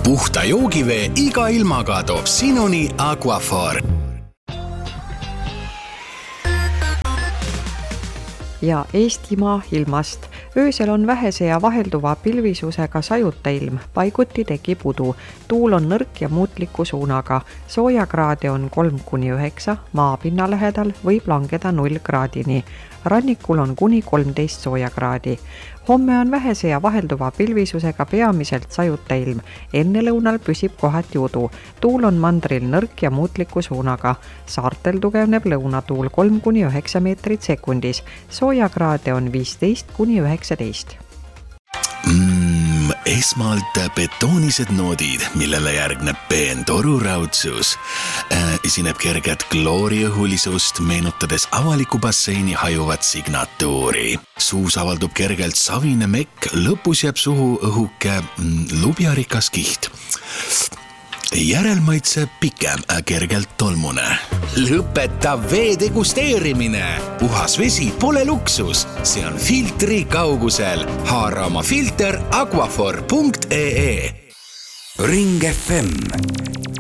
puhta joogivee iga ilmaga toob sinuni Aquaphor. Ja Eestimaa ilmast. Öösel on vähese ja vahelduva pilvisusega sajuta ilm, paiguti tekib udu. Tuul on nõrk ja muutliku suunaga. Soojakraade on 3-9, maapinna lähedal võib langeda 0 kraadini. Rannikul on kuni 13 soojakraadi. Homme on vähese ja vahelduva pilvisusega peamiselt sajuta ilm. Ennelõunal püsib kohati udu. Tuul on mandril nõrk ja muutliku suunaga. Saartel tugevneb lõunatuul 3-9 meetrit sekundis. Soojakraade on 15-19. Esmalt betoonised noodid, millele järgneb peen toruraudsus. Esineb kerget klooriõhulisust, meenutades avaliku basseini hajuvat signatuuri. Suus avaldub kergelt savine mekk, lõpus jääb suhu õhuke lubjarikas kiht. Järelmaitse pikem, kergelt tolmune. Lõpeta vee degusteerimine. Puhas vesi pole luksus, see on filtri kaugusel. Haara oma filter aquaphor.ee. Ring FM